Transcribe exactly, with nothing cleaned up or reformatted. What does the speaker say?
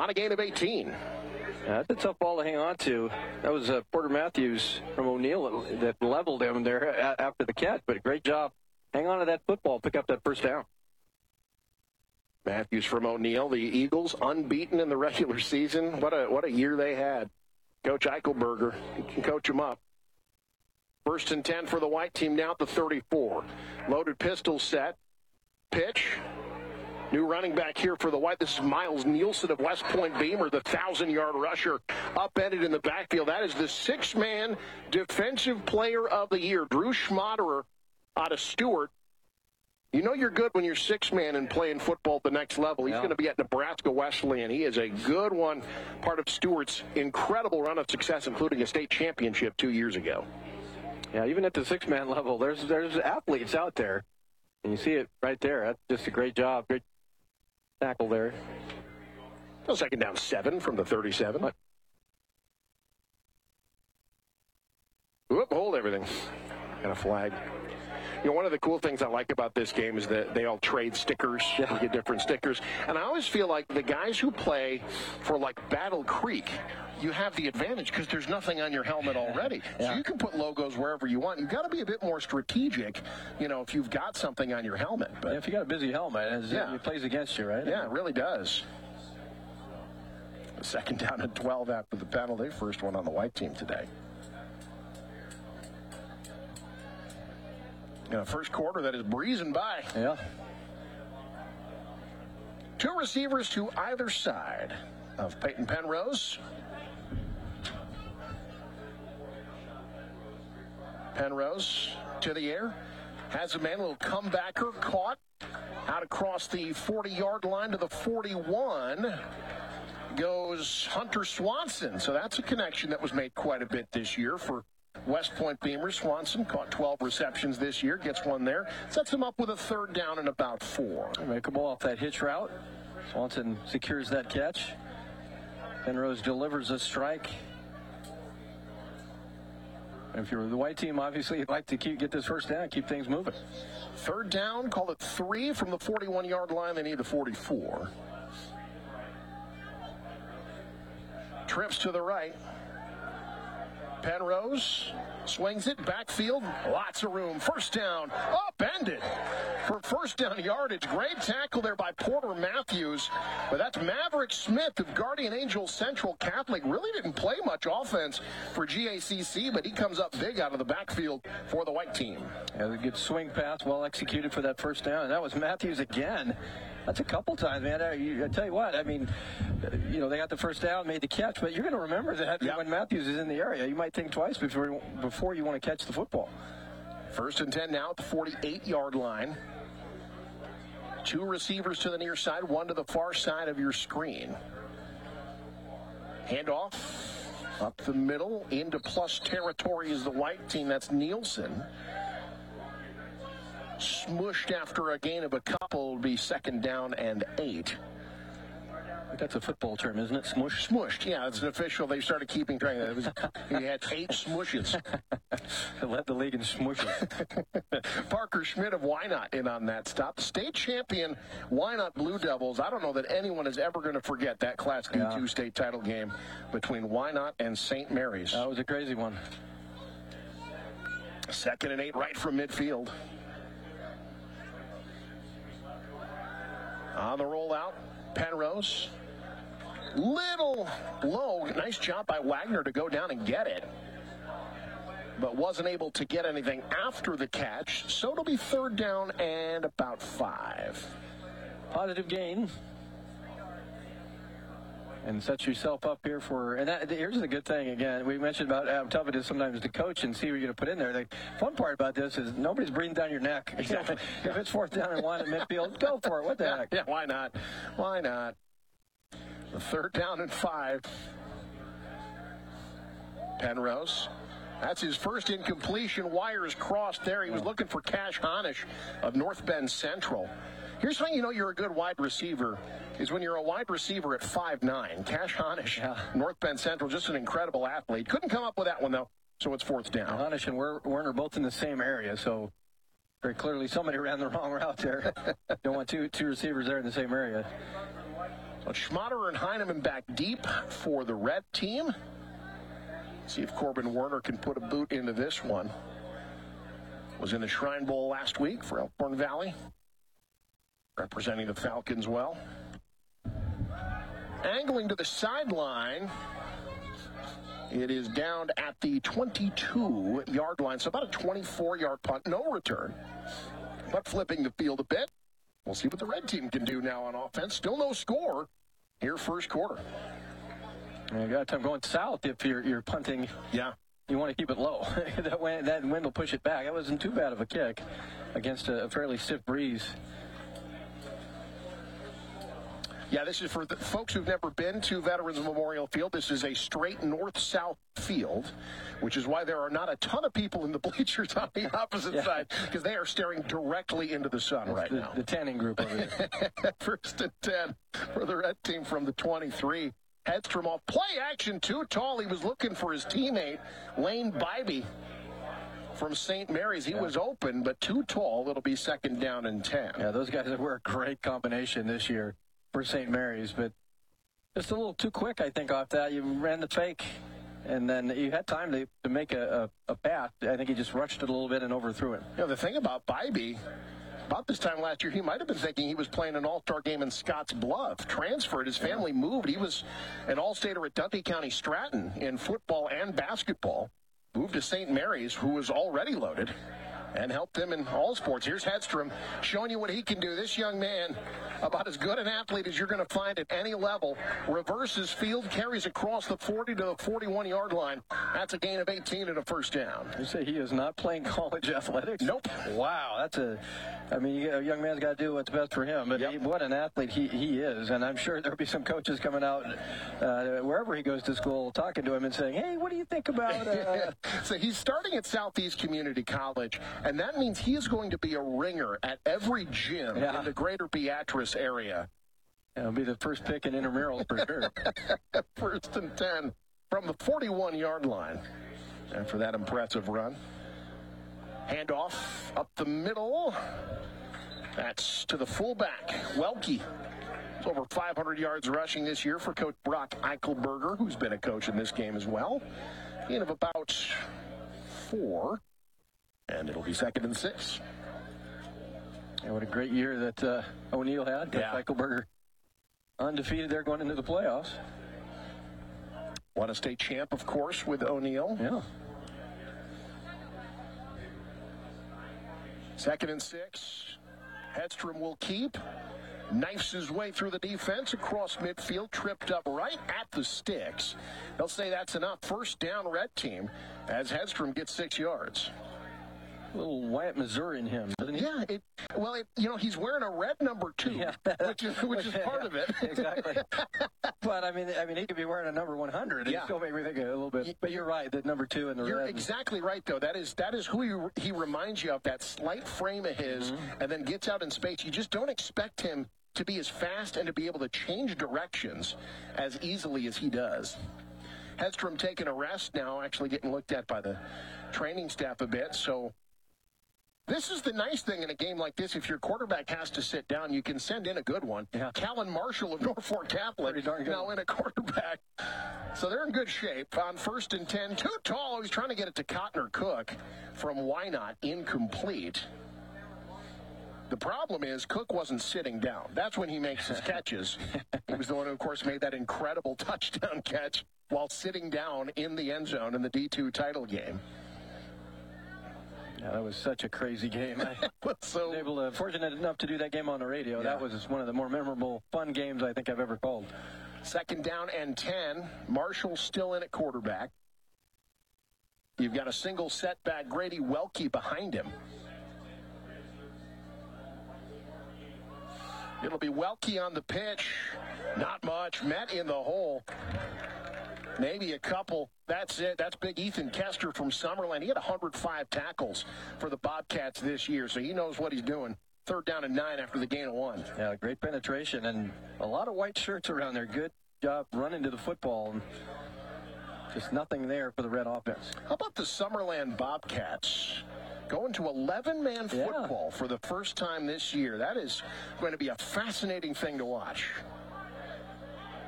on a gain of eighteen. Yeah, that's a tough ball to hang on to. That was uh, Porter Matthews from O'Neill that leveled him there after the catch, but a great job. Hang on to that football, pick up that first down. Matthews from O'Neill, the Eagles unbeaten in the regular season. What a what a year they had. Coach Eichelberger, he can coach them up. First and ten for the white team now at the thirty-four. Loaded pistol set. Pitch. New running back here for the white. This is Miles Nielsen of West Point Beamer, the thousand-yard rusher, upended in the backfield. That is the six-man defensive player of the year, Drew Schmaderer out of Stewart. You know you're good when you're six-man and playing football at the next level. He's yeah. going to be at Nebraska Wesleyan. He is a good one, part of Stewart's incredible run of success, including a state championship two years ago. Yeah, even at the six-man level, there's there's athletes out there. And you see it right there. That's just a great job. Great tackle there. So second down seven from the thirty-seven. What? Whoop, hold everything. Got a flag. You know, one of the cool things I like about this game is that they all trade stickers. Yeah. You get different stickers. And I always feel like the guys who play for, like, Battle Creek, you have the advantage because there's nothing on your helmet already. Yeah. So you can put logos wherever you want. You've got to be a bit more strategic, you know, if you've got something on your helmet. But yeah, if you got a busy helmet, yeah. it plays against you, right? Yeah, it really does. Second down and twelve after the penalty. First one on the white team today. You know, first quarter that is breezing by. Yeah. Two receivers to either side of Peyton Penrose. Penrose to the air. Has a man, a little comebacker, caught out across the forty-yard line to the forty-one. Goes Hunter Swanson. So that's a connection that was made quite a bit this year for West Point Beamer. Swanson caught twelve receptions this year, gets one there. Sets him up with a third down and about four. Make a ball off that hitch route. Swanson secures that catch. Penrose delivers a strike. If you're the white team, obviously you'd like to keep, get this first down, keep things moving. Third down, call it three from the forty-one-yard line. They need the forty-four. Trips to the right. Penrose swings it, backfield, lots of room. First down, upended for first down yardage. Great tackle there by Porter Matthews. But that's Maverick Smith of Guardian Angels Central Catholic. Really didn't play much offense for G A C C, but he comes up big out of the backfield for the white team. Yeah, a good swing pass, well executed for that first down. And that was Matthews again. That's a couple times, man. I, I tell you what, I mean, you know, they got the first down, made the catch, but you're going to remember that yep. when Matthews is in the area. You might think twice before before you want to catch the football. First and ten now at the forty-eight-yard line. Two receivers to the near side, one to the far side of your screen. Handoff up the middle into plus territory is the white team. That's Nielsen. Smushed after a gain of a couple will be second down and eight. That's a football term, isn't it? Smush? Smushed, yeah, it's an official. They started keeping track of that. It was, he had eight smushes. Led the league in smushes. Parker Schmidt of Wynot in on that stop. State champion Wynot Blue Devils. I don't know that anyone is ever going to forget that Class D two yeah. state title game between Wynot and Saint Mary's. That was a crazy one. Second and eight right from midfield. On the rollout, Penrose. Little low. Nice job by Wagner to go down and get it. But wasn't able to get anything after the catch. So it'll be third down and about five. Positive gain. And set yourself up here for, and that, here's the good thing again. We mentioned about how tough it is sometimes to coach and see what you're going to put in there. The fun part about this is nobody's breathing down your neck. Exactly. If it's fourth down and one at midfield, go for it. What the yeah, heck? Yeah, why not? Why not? The third down and five. Penrose. That's his first incompletion. Wires crossed there. He was looking for Cash Honish of North Bend Central. Here's how you know you're a good wide receiver is when you're a wide receiver at five nine. Cash Honish, yeah. North Bend Central, just an incredible athlete. Couldn't come up with that one, though, so it's fourth down. Honish and Werner both in the same area, so very clearly somebody ran the wrong route there. Don't want two two receivers there in the same area. Well, Schmaderer and Heineman back deep for the red team. See if Corbin Werner can put a boot into this one. Was in the Shrine Bowl last week for Elkhorn Valley. Representing the Falcons well. Angling to the sideline. It is down at the twenty-two-yard line, so about a twenty-four-yard punt. No return, but flipping the field a bit. We'll see what the red team can do now on offense. Still no score here first quarter. You got time going south if you're, you're punting. Yeah. You want to keep it low. that, wind, that wind will push it back. That wasn't too bad of a kick against a, a fairly stiff breeze. Yeah, this is for the folks who've never been to Veterans Memorial Field. This is a straight north-south field, which is why there are not a ton of people in the bleachers on the opposite yeah. side, because they are staring directly into the sun That's right the, now. The tanning group over there. First and ten for the red team from the twenty-three. Hedstrom off play action, too tall. He was looking for his teammate, Lane Bybee from Saint Mary's. He yeah. was open, but too tall. It'll be second down and ten. Yeah, those guys were a great combination this year for Saint Mary's, but just a little too quick, I think, off that. You ran the fake, and then you had time to, to make a, a, a pass. I think he just rushed it a little bit and overthrew it. You know, the thing about Bybee, about this time last year, he might have been thinking he was playing an all-star game in Scotts Bluff. Transferred. His family yeah. moved. He was an all-stater at Dundee County Stratton in football and basketball. Moved to Saint Mary's, who was already loaded, and helped them in all sports. Here's Hedstrom showing you what he can do. This young man, about as good an athlete as you're going to find at any level, reverses field, carries across the forty to the forty-one-yard line. That's a gain of eighteen and a first down. You say he is not playing college athletics? Nope. Wow, that's a, I mean, a young man's got to do what's best for him, but yep. he, what an athlete he, he is, and I'm sure there'll be some coaches coming out uh, wherever he goes to school talking to him and saying, hey, what do you think about... Uh... So he's starting at Southeast Community College, and that means he is going to be a ringer at every gym yeah. in the greater Beatrice area. It'll be the first pick in intramural for sure. First and ten from the forty-one-yard line. And for that impressive run. Handoff up the middle. That's to the fullback, Welke. It's over five hundred yards rushing this year for Coach Brock Eichelberger, who's been a coach in this game as well. In of about four. And it'll be second and six. Yeah, what a great year that uh, O'Neill had. Coach yeah. Eichelberger undefeated there going into the playoffs. Won a state champ, of course, with O'Neill. Yeah. Second and six. Hedstrom will keep. Knifes his way through the defense across midfield, tripped up right at the sticks. They'll say that's enough. First down, red team, as Hedstrom gets six yards. A little Wyatt Missouri in him, doesn't he? Yeah, it, well, it, you know, he's wearing a red number two, yeah. which is which is part yeah, of it. Exactly. But I mean, I mean, he could be wearing a number one hundred, and yeah. still make me think a little bit. But you're right, that number two in the you're red. You're exactly right, though. That is that is who he, he reminds you of. That slight frame of his, mm-hmm. and then gets out in space. You just don't expect him to be as fast and to be able to change directions as easily as he does. Hedstrom taking a rest now, actually getting looked at by the training staff a bit. So this is the nice thing in a game like this. If your quarterback has to sit down, you can send in a good one. Yeah. Callan Marshall of Norfolk Catholic now in a quarterback. So they're in good shape. On first and ten, too tall. He's trying to get it to Cotner Cook from Wynot, incomplete. The problem is Cook wasn't sitting down. That's when he makes his catches. He was the one who, of course, made that incredible touchdown catch while sitting down in the end zone in the D two title game. Yeah, that was such a crazy game. I so, was able to, fortunate enough to do that game on the radio. Yeah. That was one of the more memorable, fun games I think I've ever called. Second down and ten. Marshall still in at quarterback. You've got a single setback, Grady Welke behind him. It'll be Welke on the pitch. Not much. Met in the hole. Maybe a couple. That's it. That's big Ethan Kester from Summerland. He had one hundred five tackles for the Bobcats this year, so he knows what he's doing. Third down and nine after the gain of one. Yeah, great penetration and a lot of white shirts around there. Good job running to the football. And just nothing there for the red offense. How about the Summerland Bobcats? Going to eleven-man football yeah. for the first time this year. That is going to be a fascinating thing to watch.